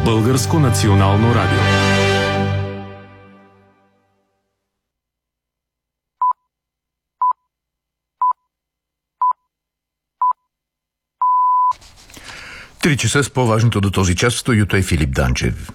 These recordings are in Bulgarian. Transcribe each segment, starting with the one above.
Българско национално радио. Три часа с по-важното до този час в студиото е Филип Данчев.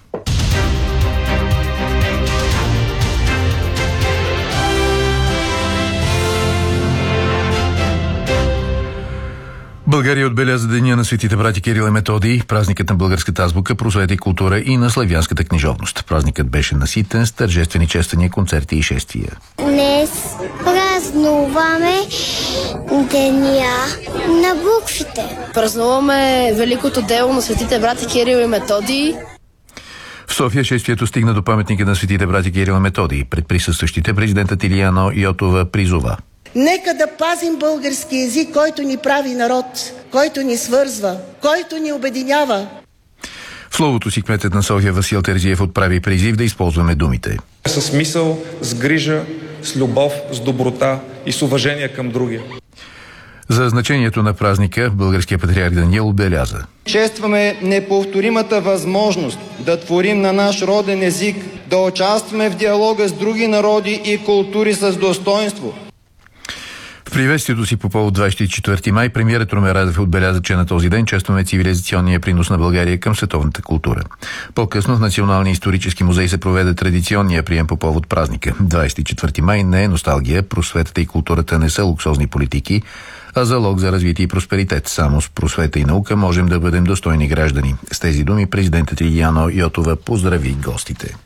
България отбеляза Деня на светите братя Кирил и Методий, празникът на българската азбука, просвета и култура и на славянската книжовност. Празникът беше наситен с тържествени чествания, концерти и шествия. Днес празнуваме Деня на буквите. Празнуваме великото дело на светите братя Кирил и Методий. В София шествието стигна до паметника на светите братя Кирил и Методий. Пред присъстващите президентът Илияна Йотова призова: нека да пазим български език, който ни прави народ, който ни свързва, който ни обединява. В словото си кметът на София Васил Терзиев отправи призив да използваме думите с мисъл, с грижа, с любов, с доброта и с уважение към другия. За значението на празника българският патриарх Даниел отбеляза: честваме неповторимата възможност да творим на наш роден език, да участваме в диалога с други народи и култури с достоинство. В приветствието си по повод 24 май премиерът Румен Радев отбеляза, че на този ден честваме цивилизационния принос на България към световната култура. По-късно в Националния исторически музей се проведе традиционния прием по повод празника. 24 май не е носталгия, просветата и културата не са луксозни политики, а залог за развитие и просперитет. Само с просвета и наука можем да бъдем достойни граждани. С тези думи президентът Илияна Йотова поздрави гостите.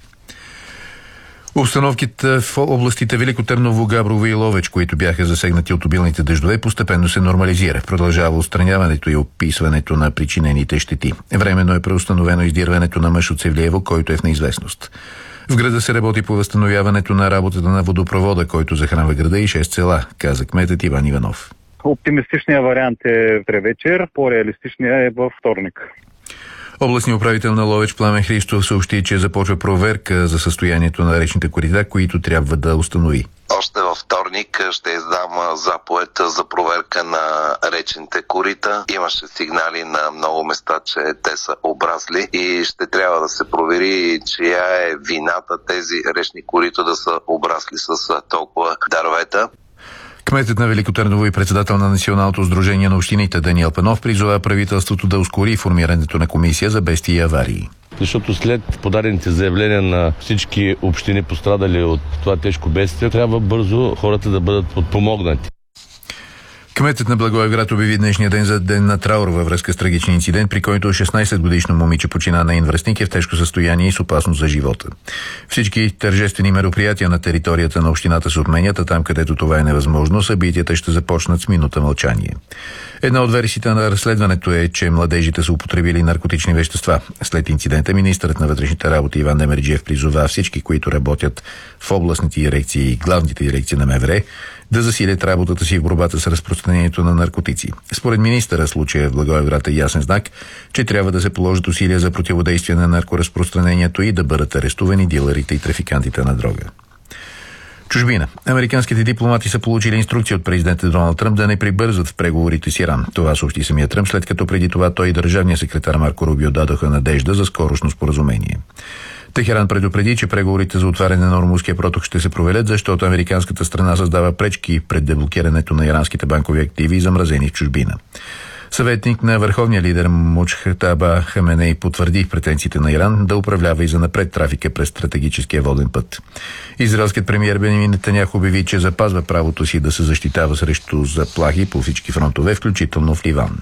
Обстановките в областите Велико Търново, Габрово и Ловеч, които бяха засегнати от обилните дъждове, постепенно се нормализира. Продължава отстраняването и описването на причинените щети. Временно е преустановено издирването на мъж от Севлиево, който е в неизвестност. В града се работи по възстановяването на работата на водопровода, който захранва града и 6 села, каза кметът Иван Иванов. Оптимистичният вариант е утре вечер, по-реалистичният е във вторник. Областният управител на Ловеч Пламен Христов съобщи, че започва проверка за състоянието на речните корита, които трябва да установи. Още във вторник ще издам заповед за проверка на речните корита. Имаше сигнали на много места, че те са обрасли и ще трябва да се провери чия е вината тези речни корита да са обрасли с толкова дървета. Кметът на Велико Търново и председател на Националното сдружение на общините Даниел Панов призова правителството да ускори формирането на комисия за бедствия и аварии. Защото след подадените заявления на всички общини, пострадали от това тежко бедствие, трябва бързо хората да бъдат подпомогнати. Кметът на Благоевград обяви днешния ден за ден на траур във връзка с трагичен инцидент, при който 16-годишно момиче почина нейн връстник, е в тежко състояние и с опасност за живота. Всички тържествени мероприятия на територията на общината се отменят, а там, където това е невъзможно, събитията ще започнат с минута мълчание. Една от версиите на разследването е, че младежите са употребили наркотични вещества. След инцидента министърът на вътрешните работи Иван Демерджиев призова всички, които работят в областните дирекции и главните дирекции на МВР, да засилят работата си в борбата с разпространението на наркотици. Според министъра, случая в Благоевград е ясен знак, че трябва да се положат усилия за противодействие на наркоразпространението и да бъдат арестувани дилърите и трафикантите на дрога. Чужбина. Американските дипломати са получили инструкция от президента Доналд Тръмп да не прибързват в преговорите с Иран. Това съобщи самия Тръмп, след като преди това той и държавният секретар Марко Рубио дадоха надежда за скорошно споразумение. Техеран предупреди, че преговорите за отваряне на Ормузския проток ще се проведат, защото американската страна създава пречки пред деблокирането на иранските банкови активи, замразени в чужбина. Съветник на върховния лидер Муджтаба Хаменей потвърди претенциите на Иран да управлява и занапред трафика през стратегическия воден път. Израелският премиер Бенямин Нетаняху обяви, че запазва правото си да се защитава срещу заплахи по всички фронтове, включително в Ливан.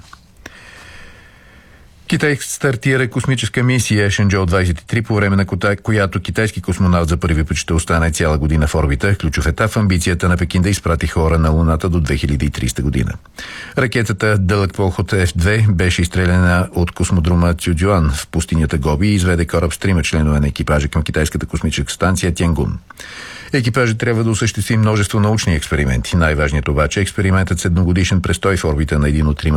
Китай стартира космическа мисия Шенчжоу 23, по време на която китайски космонавт за първи път ще остане цяла година в орбита, ключов етап в амбицията на Пекин да изпрати хора на Луната до 2030 година. Ракетата дълъг полход F-2 беше изстреляна от космодрома Цюдзюан в пустинята Гоби и изведе кораб с 3 членове на екипажа към китайската космическа станция Тянгун. Екипажът трябва да осъществи множество научни експерименти. Най-важният обаче е експериментът с едногодишен престой в орбита на един от 3